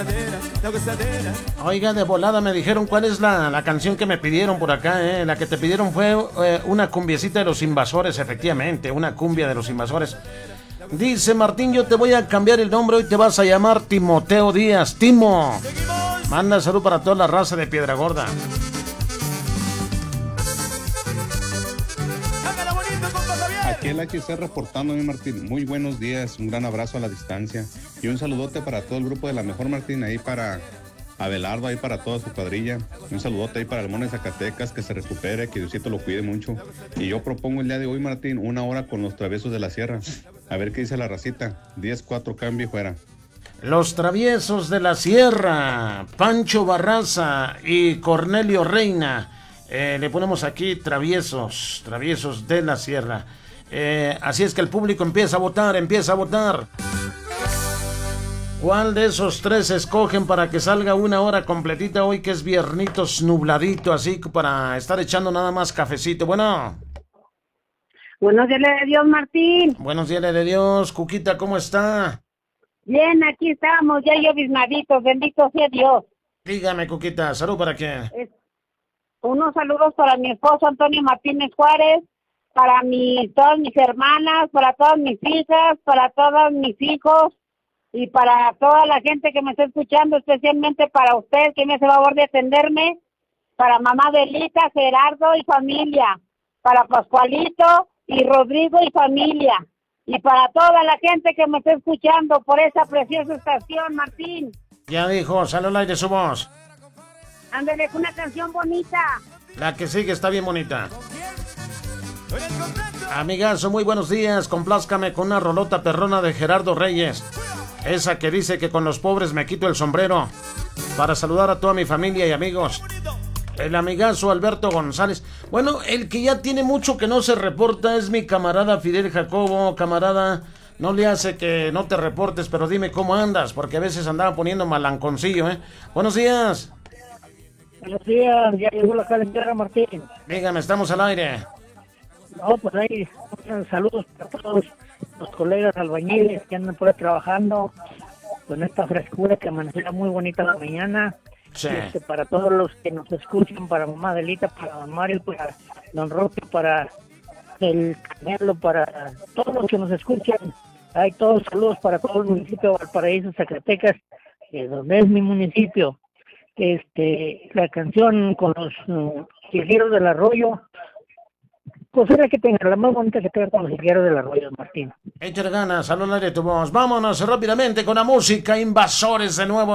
Oiga, de volada me dijeron cuál es la canción que me pidieron por acá, La que te pidieron fue una cumbiecita de los Invasores, efectivamente, una cumbia de los Invasores. Dice Martín, yo te voy a cambiar el nombre, hoy te vas a llamar Timoteo Díaz. Timo. Manda salud para toda la raza de Piedragorda. Aquí el HC reportándome, Martín. Muy buenos días, un gran abrazo a la distancia. Y un saludote para todo el grupo de La Mejor, Martín, ahí para Abelardo, ahí para toda su cuadrilla. Un saludote ahí para el Mono de Zacatecas, que se recupere, que Diosito lo cuide mucho. Y yo propongo el día de hoy, Martín, 1 hora con los Traviesos de la Sierra. A ver qué dice la racita. 10-4, cambio y fuera. Los Traviesos de la Sierra, Pancho Barraza y Cornelio Reina. Le ponemos aquí Traviesos de la Sierra. Así es que el público empieza a votar. ¿Cuál de esos tres escogen para que salga 1 hora completita hoy, que es viernitos nubladito, así para estar echando nada más cafecito? Bueno. Buenos días de Dios, Martín. Buenos días de Dios. Cuquita, ¿cómo está? Bien, aquí estamos, ya lloviznaditos, bendito sea Dios. Dígame, Cuquita, ¿salud para quién? Unos saludos para mi esposo Antonio Martínez Juárez, para todas mis hermanas, para todas mis hijas, para todos mis hijos y para toda la gente que me está escuchando, especialmente para usted que me hace favor de atenderme, para mamá Belita, Gerardo y familia, para Pascualito y Rodrigo y familia, y para toda la gente que me está escuchando por esa preciosa estación, Martín. Ya dijo, sale al aire su voz. Ándale, una canción bonita. La que sigue está bien bonita. Amigazo, muy buenos días. Complázcame con una rolota perrona de Gerardo Reyes. Esa que dice que con los pobres me quito el sombrero. Para saludar a toda mi familia y amigos. El amigazo Alberto González. Bueno, el que ya tiene mucho que no se reporta es mi camarada Fidel Jacobo. Camarada, no le hace que no te reportes, pero dime cómo andas, porque a veces andaba poniendo malanconcillo, Buenos días. Buenos días, ya llegó la calentera, Martín. Dígame, estamos al aire. No, pues ahí, saludos para todos los colegas albañiles que andan por ahí trabajando con esta frescura que amanecerá muy bonita la mañana. Sí. Para todos los que nos escuchan, para mamá Adelita, para don Mario, para don Roque, para el Canelo, para todos los que nos escuchan. Hay todos saludos para todo el municipio de Valparaíso, Zacatecas, donde es mi municipio. La canción con los jilgueros del arroyo, pues era que tenga la más bonita que tenga con los jilgueros del arroyo, Martín. Échale ganas, al aire tu voz. Vámonos rápidamente con la música. Invasores de nuevo.